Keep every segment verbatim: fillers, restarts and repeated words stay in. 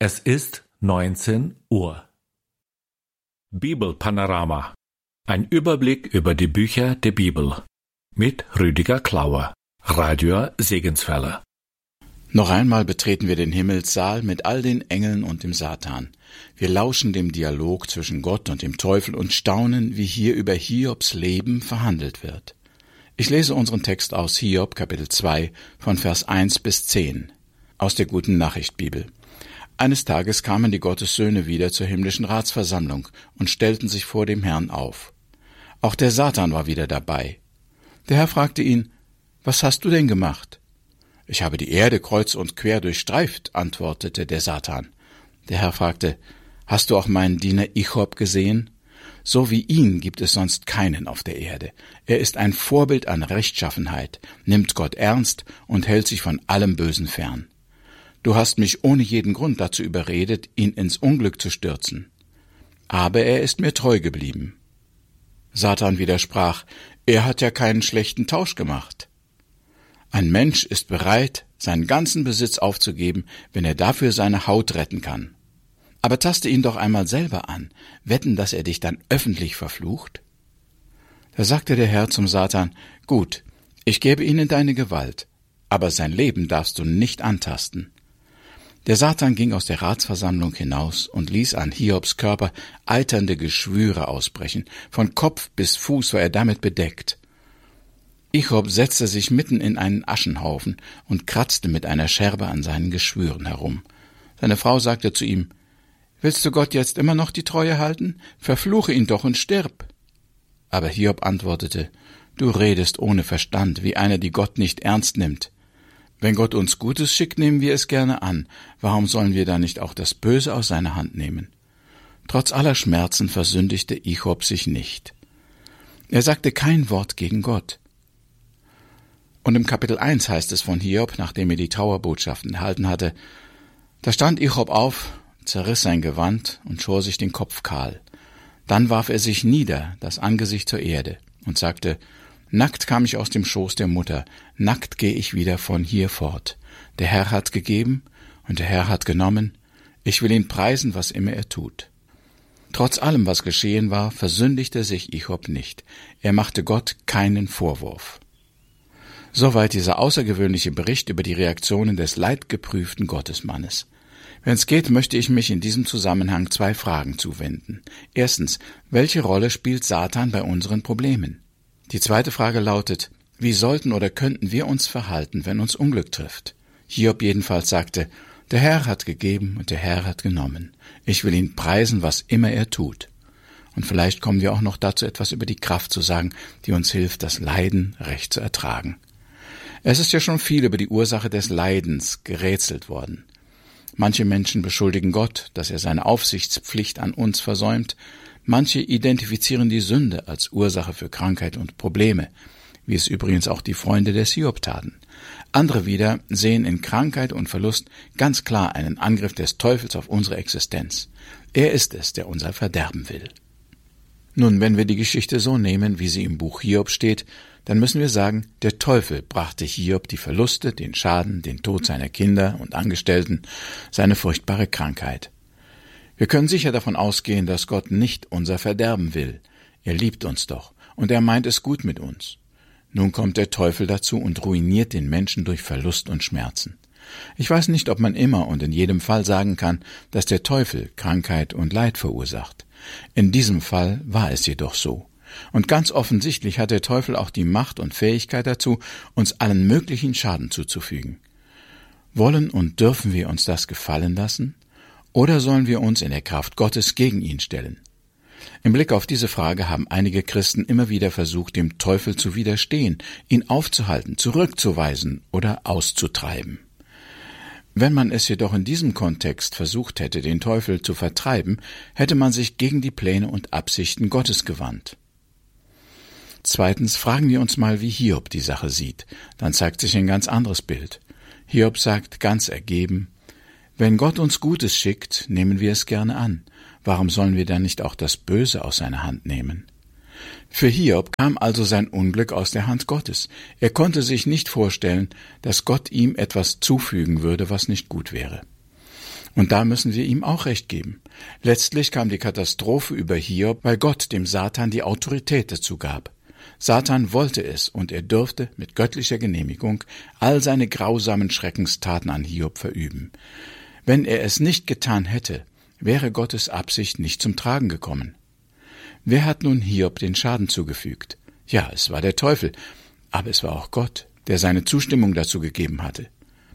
Es ist neunzehn Uhr. Bibelpanorama. Ein Überblick über die Bücher der Bibel. Mit Rüdiger Klauer, Radio Segenswelle. Noch einmal betreten wir den Himmelssaal mit all den Engeln und dem Satan. Wir lauschen dem Dialog zwischen Gott und dem Teufel und staunen, wie hier über Hiobs Leben verhandelt wird. Ich lese unseren Text aus Hiob, Kapitel zwei, von Vers eins bis zehn, aus der Guten Nachricht Bibel. Eines Tages kamen die Gottessöhne wieder zur himmlischen Ratsversammlung und stellten sich vor dem Herrn auf. Auch der Satan war wieder dabei. Der Herr fragte ihn, »Was hast du denn gemacht?« »Ich habe die Erde kreuz und quer durchstreift«, antwortete der Satan. Der Herr fragte, »Hast du auch meinen Diener Hiob gesehen? So wie ihn gibt es sonst keinen auf der Erde. Er ist ein Vorbild an Rechtschaffenheit, nimmt Gott ernst und hält sich von allem Bösen fern. Du hast mich ohne jeden Grund dazu überredet, ihn ins Unglück zu stürzen. Aber er ist mir treu geblieben.« Satan widersprach, er hat ja keinen schlechten Tausch gemacht. Ein Mensch ist bereit, seinen ganzen Besitz aufzugeben, wenn er dafür seine Haut retten kann. Aber taste ihn doch einmal selber an, wetten, dass er dich dann öffentlich verflucht? Da sagte der Herr zum Satan, »Gut, ich gebe ihn in deine Gewalt, aber sein Leben darfst du nicht antasten.« Der Satan ging aus der Ratsversammlung hinaus und ließ an Hiobs Körper eiternde Geschwüre ausbrechen. Von Kopf bis Fuß war er damit bedeckt. Hiob setzte sich mitten in einen Aschenhaufen und kratzte mit einer Scherbe an seinen Geschwüren herum. Seine Frau sagte zu ihm, »Willst du Gott jetzt immer noch die Treue halten? Verfluche ihn doch und stirb.« Aber Hiob antwortete, »Du redest ohne Verstand, wie einer, die Gott nicht ernst nimmt. Wenn Gott uns Gutes schickt, nehmen wir es gerne an. Warum sollen wir da nicht auch das Böse aus seiner Hand nehmen?« Trotz aller Schmerzen versündigte Hiob sich nicht. Er sagte kein Wort gegen Gott. Und im Kapitel eins heißt es von Hiob, nachdem er die Trauerbotschaften erhalten hatte, da stand Hiob auf, zerriss sein Gewand und schor sich den Kopf kahl. Dann warf er sich nieder, das Angesicht zur Erde, und sagte, »Nackt kam ich aus dem Schoß der Mutter, nackt gehe ich wieder von hier fort. Der Herr hat gegeben und der Herr hat genommen. Ich will ihn preisen, was immer er tut.« Trotz allem, was geschehen war, versündigte sich Hiob nicht. Er machte Gott keinen Vorwurf. Soweit dieser außergewöhnliche Bericht über die Reaktionen des leidgeprüften Gottesmannes. Wenn es geht, möchte ich mich in diesem Zusammenhang zwei Fragen zuwenden. Erstens, welche Rolle spielt Satan bei unseren Problemen? Die zweite Frage lautet, wie sollten oder könnten wir uns verhalten, wenn uns Unglück trifft? Hiob jedenfalls sagte, der Herr hat gegeben und der Herr hat genommen. Ich will ihn preisen, was immer er tut. Und vielleicht kommen wir auch noch dazu, etwas über die Kraft zu sagen, die uns hilft, das Leiden recht zu ertragen. Es ist ja schon viel über die Ursache des Leidens gerätselt worden. Manche Menschen beschuldigen Gott, dass er seine Aufsichtspflicht an uns versäumt. Manche identifizieren die Sünde als Ursache für Krankheit und Probleme, wie es übrigens auch die Freunde des Hiob taten. Andere wieder sehen in Krankheit und Verlust ganz klar einen Angriff des Teufels auf unsere Existenz. Er ist es, der unser Verderben will. Nun, wenn wir die Geschichte so nehmen, wie sie im Buch Hiob steht, dann müssen wir sagen, der Teufel brachte Hiob die Verluste, den Schaden, den Tod seiner Kinder und Angestellten, seine furchtbare Krankheit. Wir können sicher davon ausgehen, dass Gott nicht unser Verderben will. Er liebt uns doch, und er meint es gut mit uns. Nun kommt der Teufel dazu und ruiniert den Menschen durch Verlust und Schmerzen. Ich weiß nicht, ob man immer und in jedem Fall sagen kann, dass der Teufel Krankheit und Leid verursacht. In diesem Fall war es jedoch so. Und ganz offensichtlich hat der Teufel auch die Macht und Fähigkeit dazu, uns allen möglichen Schaden zuzufügen. Wollen und dürfen wir uns das gefallen lassen? Oder sollen wir uns in der Kraft Gottes gegen ihn stellen? Im Blick auf diese Frage haben einige Christen immer wieder versucht, dem Teufel zu widerstehen, ihn aufzuhalten, zurückzuweisen oder auszutreiben. Wenn man es jedoch in diesem Kontext versucht hätte, den Teufel zu vertreiben, hätte man sich gegen die Pläne und Absichten Gottes gewandt. Zweitens fragen wir uns mal, wie Hiob die Sache sieht. Dann zeigt sich ein ganz anderes Bild. Hiob sagt ganz ergeben, wenn Gott uns Gutes schickt, nehmen wir es gerne an. Warum sollen wir dann nicht auch das Böse aus seiner Hand nehmen? Für Hiob kam also sein Unglück aus der Hand Gottes. Er konnte sich nicht vorstellen, dass Gott ihm etwas zufügen würde, was nicht gut wäre. Und da müssen wir ihm auch recht geben. Letztlich kam die Katastrophe über Hiob, weil Gott dem Satan die Autorität dazu gab. Satan wollte es, und er durfte mit göttlicher Genehmigung all seine grausamen Schreckenstaten an Hiob verüben. Wenn er es nicht getan hätte, wäre Gottes Absicht nicht zum Tragen gekommen. Wer hat nun Hiob den Schaden zugefügt? Ja, es war der Teufel, aber es war auch Gott, der seine Zustimmung dazu gegeben hatte.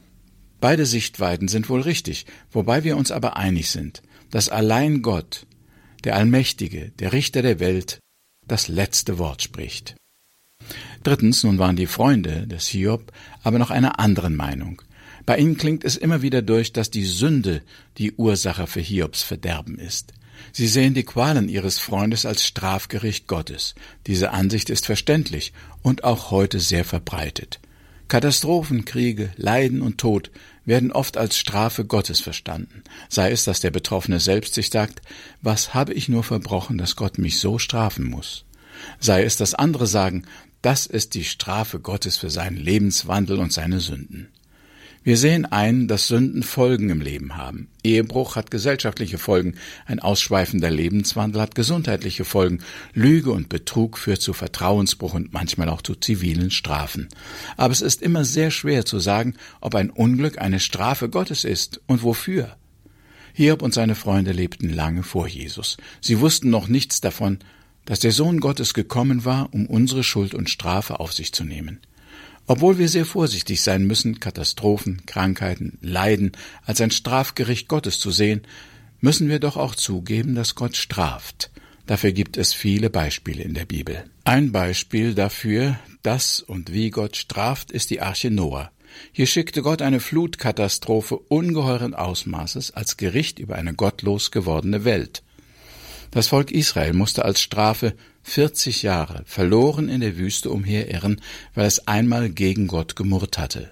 Beide Sichtweiten sind wohl richtig, wobei wir uns aber einig sind, dass allein Gott, der Allmächtige, der Richter der Welt, das letzte Wort spricht. Drittens, nun waren die Freunde des Hiob aber noch einer anderen Meinung. Bei ihnen klingt es immer wieder durch, dass die Sünde die Ursache für Hiobs Verderben ist. Sie sehen die Qualen ihres Freundes als Strafgericht Gottes. Diese Ansicht ist verständlich und auch heute sehr verbreitet. Katastrophen, Kriege, Leiden und Tod werden oft als Strafe Gottes verstanden. Sei es, dass der Betroffene selbst sich sagt, was habe ich nur verbrochen, dass Gott mich so strafen muss? Sei es, dass andere sagen, das ist die Strafe Gottes für seinen Lebenswandel und seine Sünden. Wir sehen ein, dass Sünden Folgen im Leben haben. Ehebruch hat gesellschaftliche Folgen, ein ausschweifender Lebenswandel hat gesundheitliche Folgen, Lüge und Betrug führt zu Vertrauensbruch und manchmal auch zu zivilen Strafen. Aber es ist immer sehr schwer zu sagen, ob ein Unglück eine Strafe Gottes ist und wofür. Hiob und seine Freunde lebten lange vor Jesus. Sie wussten noch nichts davon, dass der Sohn Gottes gekommen war, um unsere Schuld und Strafe auf sich zu nehmen. Obwohl wir sehr vorsichtig sein müssen, Katastrophen, Krankheiten, Leiden als ein Strafgericht Gottes zu sehen, müssen wir doch auch zugeben, dass Gott straft. Dafür gibt es viele Beispiele in der Bibel. Ein Beispiel dafür, dass und wie Gott straft, ist die Arche Noah. Hier schickte Gott eine Flutkatastrophe ungeheuren Ausmaßes als Gericht über eine gottlos gewordene Welt. Das Volk Israel musste als Strafe vierzig Jahre verloren in der Wüste umherirren, weil es einmal gegen Gott gemurrt hatte.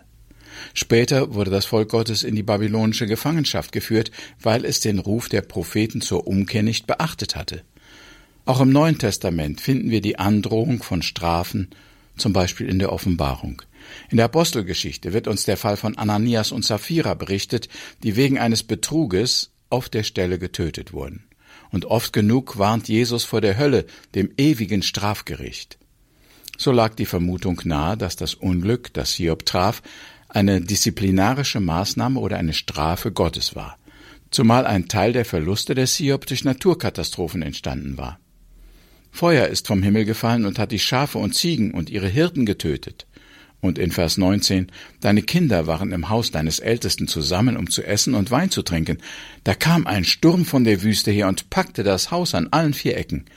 Später wurde das Volk Gottes in die babylonische Gefangenschaft geführt, weil es den Ruf der Propheten zur Umkehr nicht beachtet hatte. Auch im Neuen Testament finden wir die Androhung von Strafen, zum Beispiel in der Offenbarung. In der Apostelgeschichte wird uns der Fall von Ananias und Sapphira berichtet, die wegen eines Betruges auf der Stelle getötet wurden. Und oft genug warnt Jesus vor der Hölle, dem ewigen Strafgericht. So lag die Vermutung nahe, dass das Unglück, das Hiob traf, eine disziplinarische Maßnahme oder eine Strafe Gottes war, zumal ein Teil der Verluste des Hiob durch Naturkatastrophen entstanden war. Feuer ist vom Himmel gefallen und hat die Schafe und Ziegen und ihre Hirten getötet. Und in Vers neunzehn, deine Kinder waren im Haus deines Ältesten zusammen, um zu essen und Wein zu trinken. Da kam ein Sturm von der Wüste her und packte das Haus an allen vier Ecken.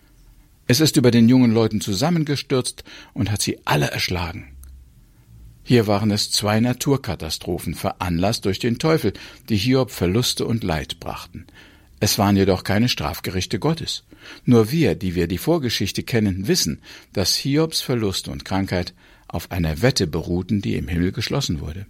Es ist über den jungen Leuten zusammengestürzt und hat sie alle erschlagen. Hier waren es zwei Naturkatastrophen, veranlasst durch den Teufel, die Hiob Verluste und Leid brachten. Es waren jedoch keine Strafgerichte Gottes. Nur wir, die wir die Vorgeschichte kennen, wissen, dass Hiobs Verluste und Krankheit auf einer Wette beruhten, die im Himmel geschlossen wurde.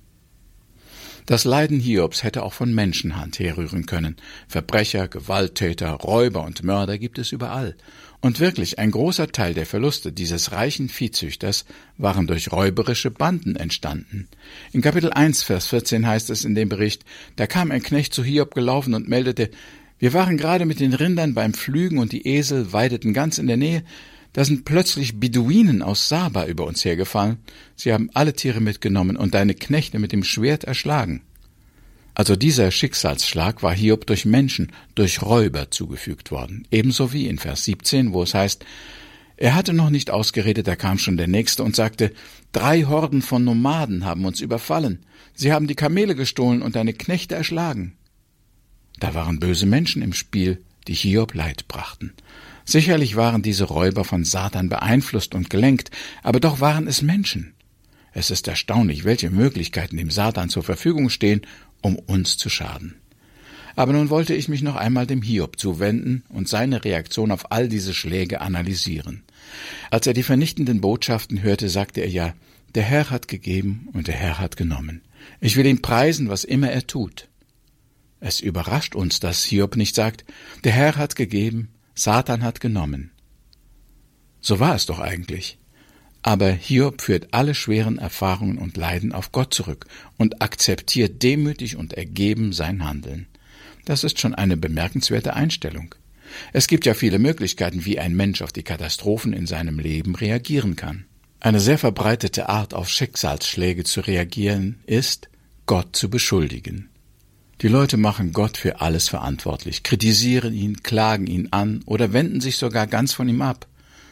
Das Leiden Hiobs hätte auch von Menschenhand herrühren können. Verbrecher, Gewalttäter, Räuber und Mörder gibt es überall. Und wirklich, ein großer Teil der Verluste dieses reichen Viehzüchters waren durch räuberische Banden entstanden. In Kapitel eins, Vers vierzehn heißt es in dem Bericht, da kam ein Knecht zu Hiob gelaufen und meldete, wir waren gerade mit den Rindern beim Pflügen und die Esel weideten ganz in der Nähe. Da sind plötzlich Beduinen aus Saba über uns hergefallen. Sie haben alle Tiere mitgenommen und deine Knechte mit dem Schwert erschlagen. Also dieser Schicksalsschlag war Hiob durch Menschen, durch Räuber zugefügt worden. Ebenso wie in Vers siebzehn, wo es heißt, er hatte noch nicht ausgeredet, da kam schon der Nächste und sagte, drei Horden von Nomaden haben uns überfallen. Sie haben die Kamele gestohlen und deine Knechte erschlagen. Da waren böse Menschen im Spiel, die Hiob Leid brachten. Sicherlich waren diese Räuber von Satan beeinflusst und gelenkt, aber doch waren es Menschen. Es ist erstaunlich, welche Möglichkeiten dem Satan zur Verfügung stehen, um uns zu schaden. Aber nun wollte ich mich noch einmal dem Hiob zuwenden und seine Reaktion auf all diese Schläge analysieren. Als er die vernichtenden Botschaften hörte, sagte er ja, der Herr hat gegeben und der Herr hat genommen. Ich will ihn preisen, was immer er tut. Es überrascht uns, dass Hiob nicht sagt, der Herr hat gegeben, Satan hat genommen. So war es doch eigentlich. Aber Hiob führt alle schweren Erfahrungen und Leiden auf Gott zurück und akzeptiert demütig und ergeben sein Handeln. Das ist schon eine bemerkenswerte Einstellung. Es gibt ja viele Möglichkeiten, wie ein Mensch auf die Katastrophen in seinem Leben reagieren kann. Eine sehr verbreitete Art, auf Schicksalsschläge zu reagieren, ist, Gott zu beschuldigen. Die Leute machen Gott für alles verantwortlich, kritisieren ihn, klagen ihn an oder wenden sich sogar ganz von ihm ab.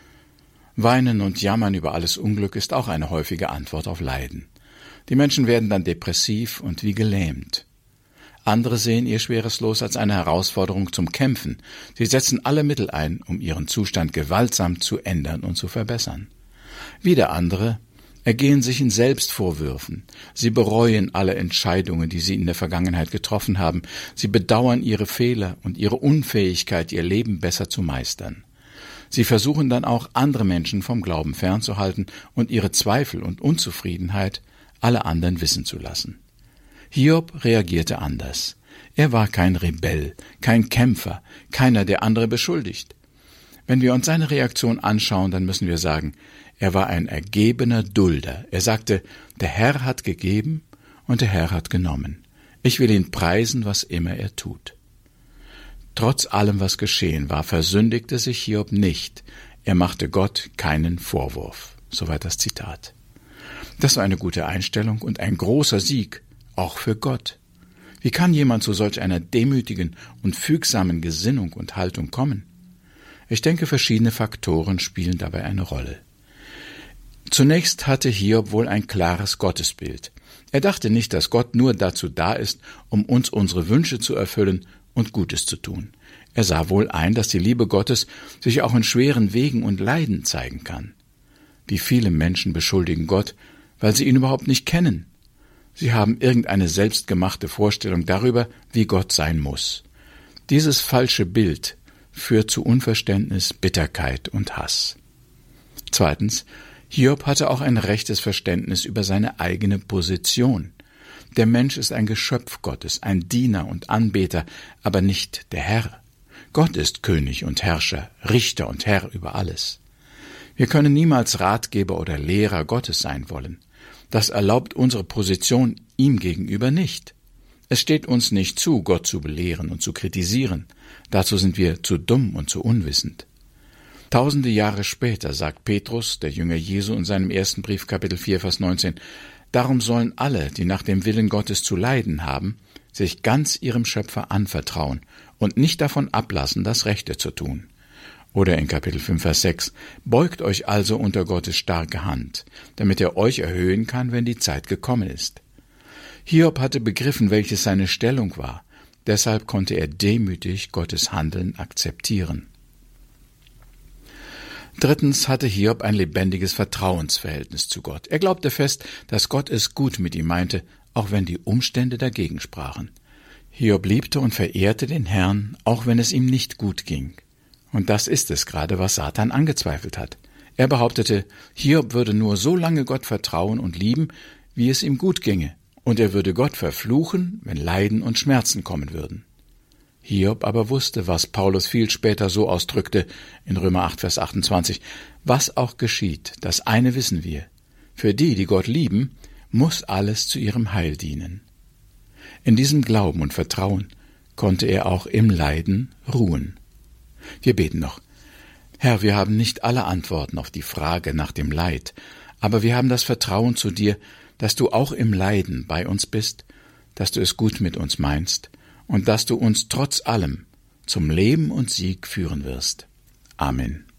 Weinen und Jammern über alles Unglück ist auch eine häufige Antwort auf Leiden. Die Menschen werden dann depressiv und wie gelähmt. Andere sehen ihr schweres Los als eine Herausforderung zum Kämpfen. Sie setzen alle Mittel ein, um ihren Zustand gewaltsam zu ändern und zu verbessern. Wieder andere ergehen sich in Selbstvorwürfen. Sie bereuen alle Entscheidungen, die sie in der Vergangenheit getroffen haben. Sie bedauern ihre Fehler und ihre Unfähigkeit, ihr Leben besser zu meistern. Sie versuchen dann auch, andere Menschen vom Glauben fernzuhalten und ihre Zweifel und Unzufriedenheit alle anderen wissen zu lassen. Hiob reagierte anders. Er war kein Rebell, kein Kämpfer, keiner, der andere beschuldigt. Wenn wir uns seine Reaktion anschauen, dann müssen wir sagen, er war ein ergebener Dulder. Er sagte, der Herr hat gegeben und der Herr hat genommen. Ich will ihn preisen, was immer er tut. Trotz allem, was geschehen war, versündigte sich Hiob nicht. Er machte Gott keinen Vorwurf. Soweit das Zitat. Das war eine gute Einstellung und ein großer Sieg, auch für Gott. Wie kann jemand zu solch einer demütigen und fügsamen Gesinnung und Haltung kommen? Ich denke, verschiedene Faktoren spielen dabei eine Rolle. Zunächst hatte Hiob wohl ein klares Gottesbild. Er dachte nicht, dass Gott nur dazu da ist, um uns unsere Wünsche zu erfüllen und Gutes zu tun. Er sah wohl ein, dass die Liebe Gottes sich auch in schweren Wegen und Leiden zeigen kann. Wie viele Menschen beschuldigen Gott, weil sie ihn überhaupt nicht kennen. Sie haben irgendeine selbstgemachte Vorstellung darüber, wie Gott sein muss. Dieses falsche Bild führt zu Unverständnis, Bitterkeit und Hass. Zweitens, Hiob hatte auch ein rechtes Verständnis über seine eigene Position. Der Mensch ist ein Geschöpf Gottes, ein Diener und Anbeter, aber nicht der Herr. Gott ist König und Herrscher, Richter und Herr über alles. Wir können niemals Ratgeber oder Lehrer Gottes sein wollen. Das erlaubt unsere Position ihm gegenüber nicht. Es steht uns nicht zu, Gott zu belehren und zu kritisieren. Dazu sind wir zu dumm und zu unwissend. Tausende Jahre später sagt Petrus, der Jünger Jesu, in seinem ersten Brief, Kapitel vier, Vers neunzehn, darum sollen alle, die nach dem Willen Gottes zu leiden haben, sich ganz ihrem Schöpfer anvertrauen und nicht davon ablassen, das Rechte zu tun. Oder in Kapitel fünf, Vers sechs, beugt euch also unter Gottes starke Hand, damit er euch erhöhen kann, wenn die Zeit gekommen ist. Hiob hatte begriffen, welches seine Stellung war. Deshalb konnte er demütig Gottes Handeln akzeptieren. Drittens hatte Hiob ein lebendiges Vertrauensverhältnis zu Gott. Er glaubte fest, dass Gott es gut mit ihm meinte, auch wenn die Umstände dagegen sprachen. Hiob liebte und verehrte den Herrn, auch wenn es ihm nicht gut ging. Und das ist es gerade, was Satan angezweifelt hat. Er behauptete, Hiob würde nur so lange Gott vertrauen und lieben, wie es ihm gut ginge, und er würde Gott verfluchen, wenn Leiden und Schmerzen kommen würden. Hiob aber wusste, was Paulus viel später so ausdrückte, in Römer acht, Vers achtundzwanzig, was auch geschieht, das eine wissen wir. Für die, die Gott lieben, muss alles zu ihrem Heil dienen. In diesem Glauben und Vertrauen konnte er auch im Leiden ruhen. Wir beten noch. Herr, wir haben nicht alle Antworten auf die Frage nach dem Leid, aber wir haben das Vertrauen zu dir, dass du auch im Leiden bei uns bist, dass du es gut mit uns meinst und dass du uns trotz allem zum Leben und Sieg führen wirst. Amen.